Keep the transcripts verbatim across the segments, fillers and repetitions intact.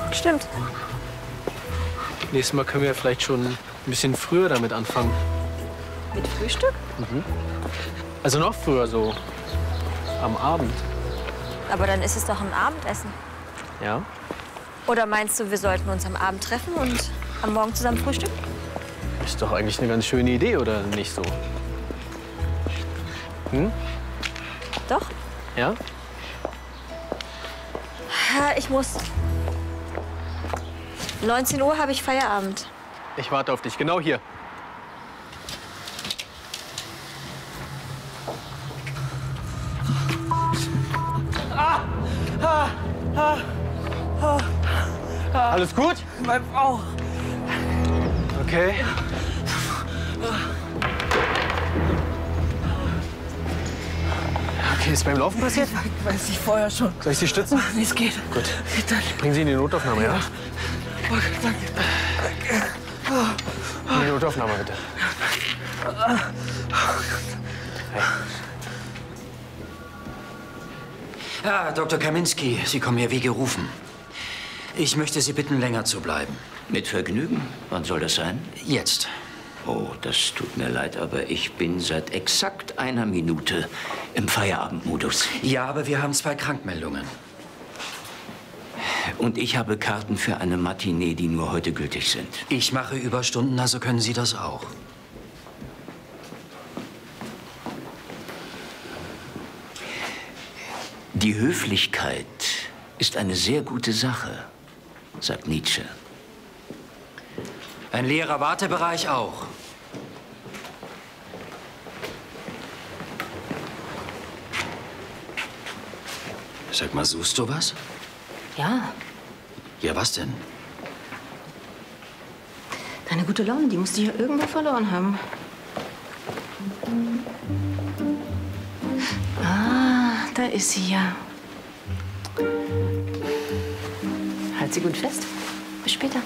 Stimmt. Nächstes Mal können wir vielleicht schon ein bisschen früher damit anfangen. Mit Frühstück? Mhm. Also noch früher, so am Abend. Aber dann ist es doch ein Abendessen. Ja? Oder meinst du, wir sollten uns am Abend treffen und am Morgen zusammen frühstücken? Ist doch eigentlich eine ganz schöne Idee, oder nicht so? Hm? Doch. Ja? Ich muss. neunzehn Uhr habe ich Feierabend. Ich warte auf dich, genau hier. Ah! Ah! Ah! Ah! Ah! Alles gut? Mein Bauch. Okay. Okay, ist beim Laufen passiert? Weiß ich vorher schon. Soll ich Sie stützen? Wie es geht. Gut. Dann. Bringen Sie in die Notaufnahme, ja? Okay, danke. In die Notaufnahme, bitte. Hey. Ja, Doktor Kaminski, Sie kommen hier wie gerufen. Ich möchte Sie bitten, länger zu bleiben. Mit Vergnügen. Wann soll das sein? Jetzt. Oh, das tut mir leid, aber ich bin seit exakt einer Minute im Feierabendmodus. Ja, aber wir haben zwei Krankmeldungen. Und ich habe Karten für eine Matinee, die nur heute gültig sind. Ich mache Überstunden, also können Sie das auch. Die Höflichkeit ist eine sehr gute Sache, sagt Nietzsche. Ein leerer Wartebereich auch. Sag mal, suchst du was? Ja, Ja, was denn? deine gute Laune, die musst du hier irgendwo verloren haben. Ah, da ist sie ja. Halt sie gut fest. Bis später.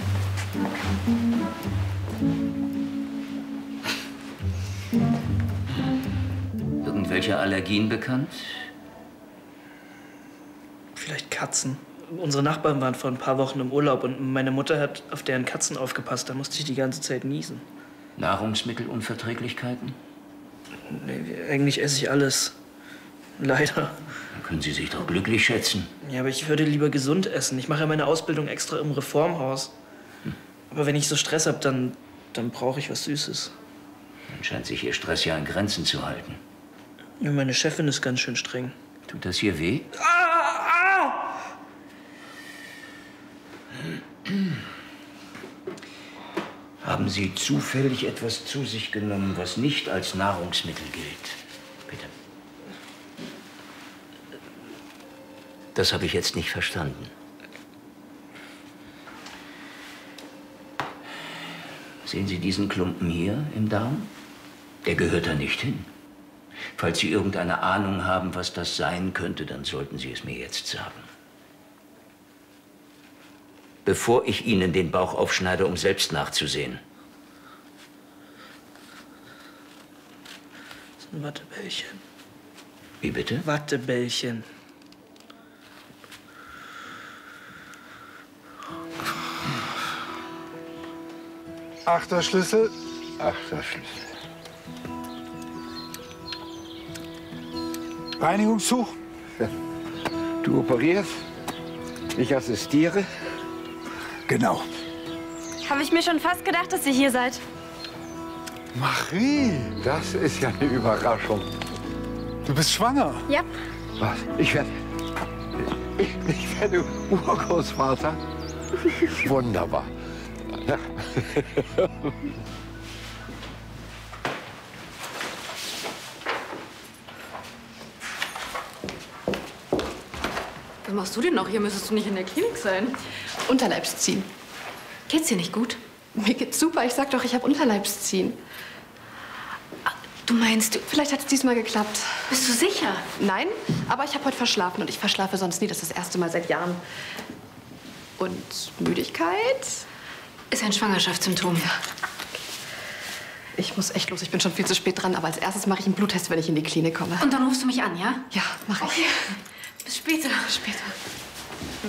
Irgendwelche Allergien bekannt? Vielleicht Katzen. Unsere Nachbarn waren vor ein paar Wochen im Urlaub und meine Mutter hat auf deren Katzen aufgepasst. Da musste ich die ganze Zeit niesen. Nahrungsmittelunverträglichkeiten? Nee, eigentlich esse ich alles. Leider. Dann können Sie sich doch glücklich schätzen. Ja, aber ich würde lieber gesund essen. Ich mache ja meine Ausbildung extra im Reformhaus. Hm. Aber wenn ich so Stress habe, dann, dann brauche ich was Süßes. Dann scheint sich Ihr Stress ja in Grenzen zu halten. Ja, meine Chefin ist ganz schön streng. Tut das hier weh? Ah, ah! Haben Sie zufällig etwas zu sich genommen, was nicht als Nahrungsmittel gilt? Bitte. Das habe ich jetzt nicht verstanden. Sehen Sie diesen Klumpen hier im Darm? Der gehört da nicht hin. Falls Sie irgendeine Ahnung haben, was das sein könnte, dann sollten Sie es mir jetzt sagen. Bevor ich Ihnen den Bauch aufschneide, um selbst nachzusehen. Das ist ein Wattebällchen. Wie bitte? Wattebällchen. Achter Schlüssel. Achter Schlüssel. Reinigungstuch. Du operierst, ich assistiere. Genau. Habe ich mir schon fast gedacht, dass ihr hier seid. Marie, Das ist ja eine Überraschung. du bist schwanger. Ja. Was? Ich werde. Ich, ich werde Urgroßvater. Wunderbar. Ja. Was machst du denn noch? Hier müsstest du nicht in der Klinik sein. Unterleibsziehen. Geht's dir nicht gut? Mir geht's super. Ich sag doch, ich habe Unterleibsziehen. Du meinst, du, Vielleicht hat es diesmal geklappt. bist du sicher? Nein, aber ich habe heute verschlafen und ich verschlafe sonst nie. Das ist das erste Mal seit Jahren. Und Müdigkeit? Ist ein Schwangerschaftssymptom. Ich muss echt los. Ich bin schon viel zu spät dran. Aber als erstes mache ich einen Bluttest, wenn ich in die Klinik komme. Und dann rufst du mich an, ja? Ja, mache ich. Okay. Bis später. Später.